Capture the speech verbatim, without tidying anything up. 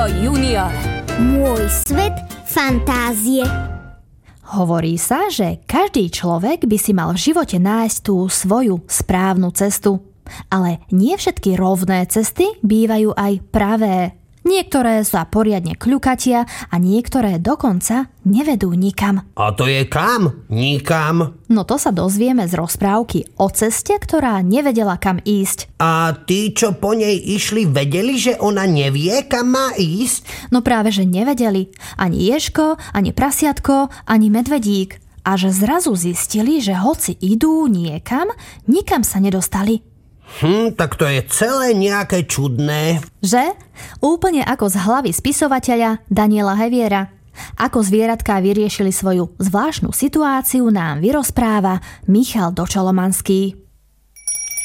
Mišo junior. Môj svet fantázie. Hovorí sa, že každý človek by si mal v živote nájsť tú svoju správnu cestu. Ale nie všetky rovné cesty bývajú aj pravé. Niektoré sa poriadne kľukatia a niektoré dokonca nevedú nikam. A to je kam? Nikam. No to sa dozvieme z rozprávky o ceste, ktorá nevedela kam ísť. A tí, čo po nej išli, vedeli, že ona nevie, kam má ísť? No práve, že nevedeli. Ani ježko, ani prasiatko, ani medvedík. A že zrazu zistili, že hoci idú niekam, nikam sa nedostali. Hm, tak to je celé nejaké čudné. Že? Úplne ako z hlavy spisovateľa Daniela Heviera. Ako zvieratká vyriešili svoju zvláštnu situáciu, nám vyrozpráva Michal Dočolomanský.